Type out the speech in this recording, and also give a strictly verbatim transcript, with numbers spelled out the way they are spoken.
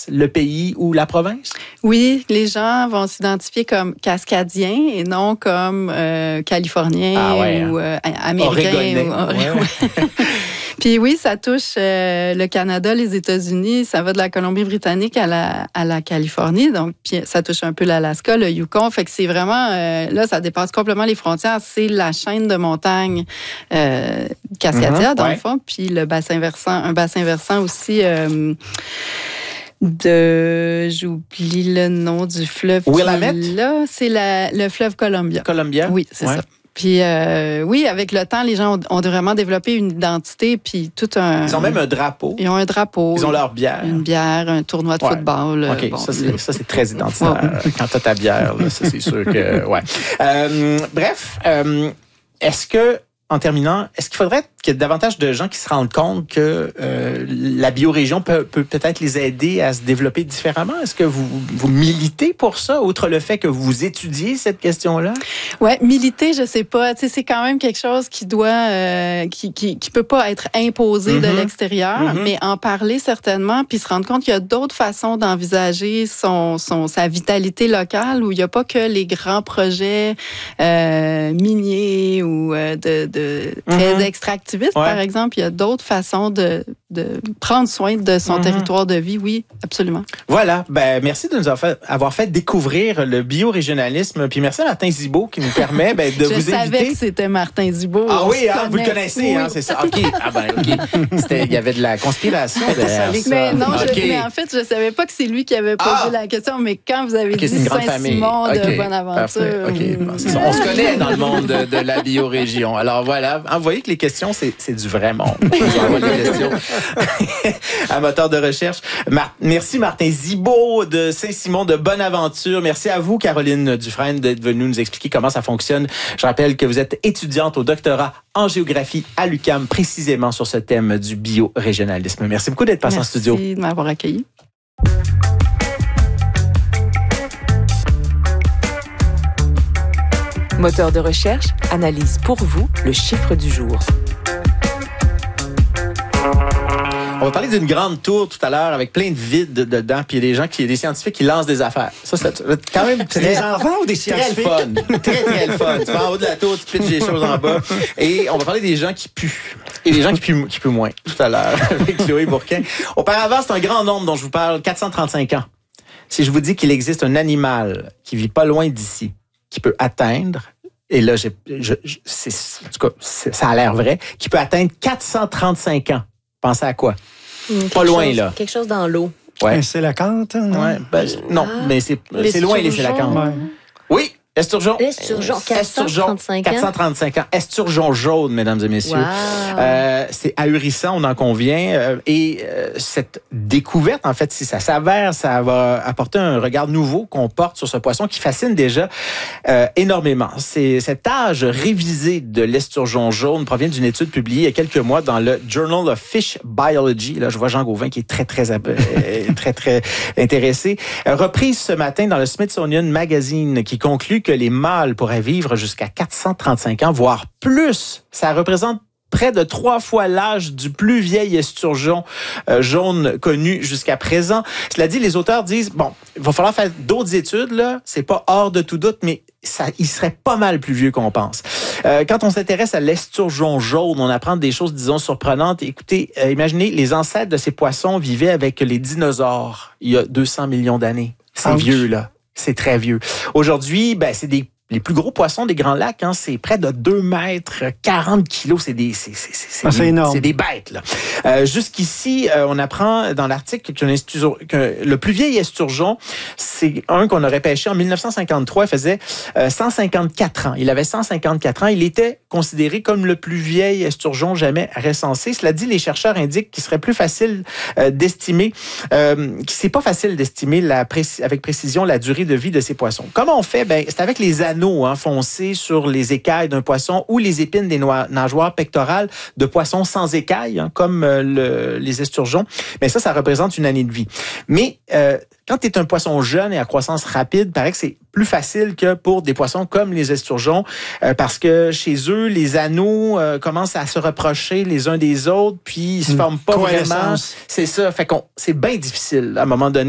place, le pays ou la province? Oui, les gens vont s'identifier comme Cascadiens et non comme euh, Californiens ah ouais, ou euh, Américains. Ou, ouais. Ouais. Puis oui, ça touche euh, le Canada, les États-Unis, ça va de la Colombie-Britannique à la, à la Californie, donc puis ça touche un peu l'Alaska, le Yukon, fait que c'est vraiment, euh, là, ça dépasse complètement les frontières, c'est la chaîne de montagnes euh, Cascadia, mm-hmm, dans ouais. le fond, puis le bassin versant, un bassin versant aussi... Euh, de... J'oublie le nom du fleuve. Willamette? Là, c'est la, le fleuve Columbia. Columbia? Oui, c'est ouais. ça. Puis euh, oui, avec le temps, les gens ont, ont vraiment développé une identité, puis tout un... Ils ont même un drapeau. Ils ont un drapeau. Ils ont leur bière. Une bière, un tournoi de ouais. football. OK, bon, ça, c'est, ça, c'est très identitaire. Ouais. Quand tu as ta bière, là, ça, c'est sûr que... Ouais. Euh, bref, euh, est-ce que, en terminant, est-ce qu'il faudrait qu'il y ait davantage de gens qui se rendent compte que euh, la biorégion peut, peut peut-être les aider à se développer différemment? Est-ce que vous, vous militez pour ça, outre le fait que vous étudiez cette question-là? Oui, militer, je sais pas. Tu sais, c'est quand même quelque chose qui doit, euh, qui, qui, qui peut pas être imposé mm-hmm. de l'extérieur, mm-hmm. mais en parler certainement, puis se rendre compte qu'il y a d'autres façons d'envisager son, son, sa vitalité locale, où il n'y a pas que les grands projets euh, miniers ou euh, de, de très mm-hmm. extractifs. Ouais. Par exemple, il y a d'autres façons de, de prendre soin de son mm-hmm. territoire de vie. Oui, absolument. Voilà. Ben, merci de nous avoir fait, avoir fait découvrir le biorégionalisme. Puis merci à Martin Zibault qui nous permet ben, de Je vous inviter. Je savais que c'était Martin Zibault. Ah oui, hein, vous le connaissez, oui. hein, c'est ça. OK. Ah ben, OK. C'était, il y avait de la conspiration derrière ça. Mais non, okay. je, mais en fait, je ne savais pas que c'est lui qui avait posé ah. la question, mais quand vous avez okay, dit Saint-Simon okay. de Bonaventure... Okay. Bon, c'est ça. On se connaît dans le monde de, de la biorégion. Alors voilà, vous voyez que les questions, c'est C'est du vrai monde. Un moteur de recherche. Mar- Merci Martin Zibault de Saint-Simon de Bonaventure. Merci à vous, Caroline Dufresne, d'être venue nous expliquer comment ça fonctionne. Je rappelle que vous êtes étudiante au doctorat en géographie à l'U Q A M, précisément sur ce thème du biorégionalisme. Merci beaucoup d'être passé en studio. Merci de m'avoir accueilli. Moteur de recherche analyse pour vous le chiffre du jour. On va parler d'une grande tour tout à l'heure avec plein de vide dedans, puis il y a des gens qui, des scientifiques qui lancent des affaires. Ça, c'est quand même très... Des enfants ou des scientifiques? Très le fun. Très, très le fun. Tu vas en haut de la tour, tu pitches des choses en bas. Et on va parler des gens qui puent. Et des gens qui puent, qui puent moins, tout à l'heure, avec Chloé Bourquin. Auparavant, c'est un grand nombre dont je vous parle, quatre cent trente-cinq ans. Si je vous dis qu'il existe un animal qui vit pas loin d'ici, qui peut atteindre, et là, j'ai, je, je, c'est, en tout cas, c'est, ça a l'air vrai, qui peut atteindre quatre cent trente-cinq ans. Pensez à quoi? Mmh, pas loin, chose, là. Quelque chose dans l'eau. Ouais. C'est la cante, non? Ouais, ben, non, ah, mais c'est, c'est loin, les c'est la cante. Ouais. Oui, Esturgeon. Esturgeon, quatre cent trente-cinq ans. quatre cent trente-cinq ans. Esturgeon jaune, mesdames et messieurs. Wow. Euh, c'est ahurissant, on en convient. Euh, et euh, cette découverte, en fait, si ça s'avère, ça va apporter un regard nouveau qu'on porte sur ce poisson qui fascine déjà euh, énormément. C'est, cet âge révisé de l'esturgeon jaune provient d'une étude publiée il y a quelques mois dans le Journal of Fish Biology. Là, je vois Jean Gauvin qui est très, très, euh, très, très intéressé. Euh, reprise ce matin dans le Smithsonian Magazine qui conclut que les mâles pourraient vivre jusqu'à quatre cent trente-cinq ans, voire plus. Ça représente près de trois fois l'âge du plus vieil esturgeon euh, jaune connu jusqu'à présent. Cela dit, les auteurs disent, bon, il va falloir faire d'autres études, là. C'est pas hors de tout doute, mais ça, il serait pas mal plus vieux qu'on pense. Euh, quand on s'intéresse à l'esturgeon jaune, on apprend des choses, disons, surprenantes. Écoutez, euh, imaginez, les ancêtres de ces poissons vivaient avec les dinosaures il y a deux cents millions d'années. C'est Ouch. vieux, là. C'est très vieux. Aujourd'hui, ben, c'est des les plus gros poissons des Grands Lacs, hein, c'est près de deux mètres, quarante kilos. C'est des, c'est, c'est, c'est, ah, c'est énorme. C'est des bêtes, là. Euh, jusqu'ici, euh, on apprend dans l'article que, que le plus vieil esturgeon, c'est un qu'on aurait pêché en dix-neuf cent cinquante-trois. Il faisait euh, cent cinquante-quatre ans. Il avait cent cinquante-quatre ans. Il était considéré comme le plus vieil esturgeon jamais recensé. Cela dit, les chercheurs indiquent qu'il serait plus facile euh, d'estimer, euh, que c'est pas facile d'estimer la préci- avec précision la durée de vie de ces poissons. Comment on fait? Ben, c'est avec les anneaux Hein, foncés sur les écailles d'un poisson ou les épines des noix, nageoires pectorales de poissons sans écailles, hein, comme euh, le, les esturgeons. Mais ça, ça représente une année de vie. Mais euh, quand tu es un poisson jeune et à croissance rapide, il paraît que c'est plus facile que pour des poissons comme les esturgeons, euh, parce que chez eux, les anneaux euh, commencent à se reprocher les uns des autres, puis ils se forment pas vraiment. C'est ça. Fait qu'on, c'est bien difficile à un moment donné